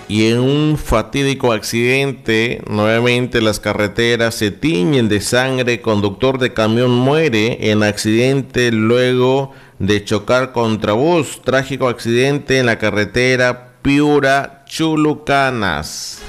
Y en un fatídico accidente, nuevamente las carreteras se tiñen de sangre. Conductor de camión muere en accidente luego de chocar contra bus. Trágico accidente en la carretera Piura-Chulucanas.